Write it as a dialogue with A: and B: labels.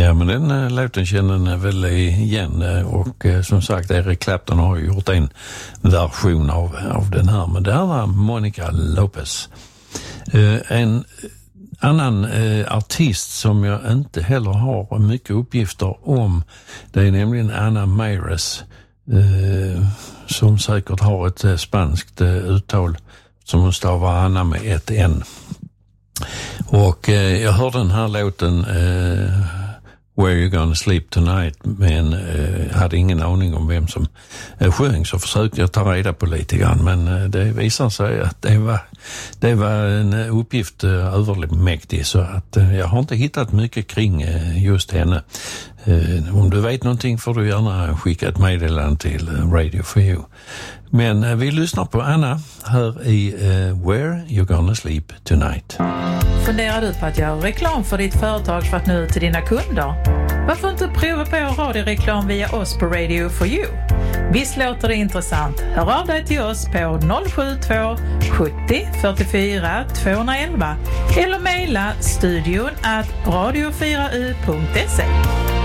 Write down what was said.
A: Ja, men den låten känner ni väl igen, och som sagt, Eric Clapton har gjort en version av den här, men det här var Monica Lopez. En annan artist som jag inte heller har mycket uppgifter om, det är nämligen Ana Meiras, som säkert har ett spanskt uttal som hon stavar Anna med ett N. Och jag hörde den här låten Where You Gonna Sleep Tonight, men hade ingen aning om vem som sjöng, så försökte jag ta reda på lite grann, men det visar sig att det var en uppgift övermäktig, så att jag har inte hittat mycket kring just henne. Om du vet någonting får du gärna skicka ett meddelande till Radio 4U. Men vi lyssnar på Anna här i Where You Gonna Sleep Tonight.
B: Funderar du på att göra reklam för ditt företag för att nå ut till dina kunder? Varför inte prova på radioreklam via oss på Radio 4U? Visst låter det intressant? Hör av dig till oss på 072 70 44 211 eller mejla studion@radio4u.se.